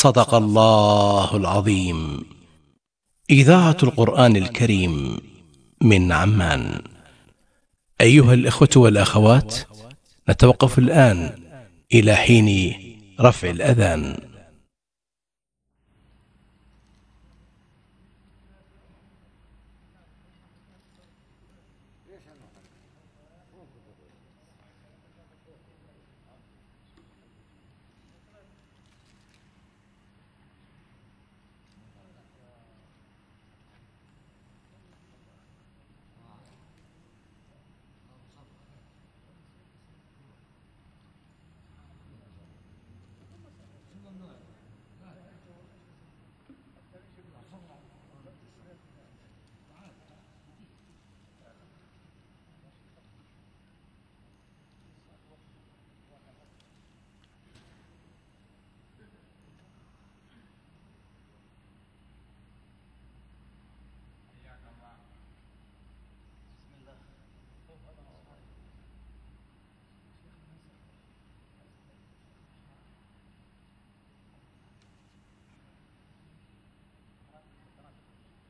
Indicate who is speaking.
Speaker 1: صدق الله العظيم. إذاعة القرآن الكريم من عمان. أيها الإخوة والأخوات، نتوقف الآن إلى حين رفع الأذان.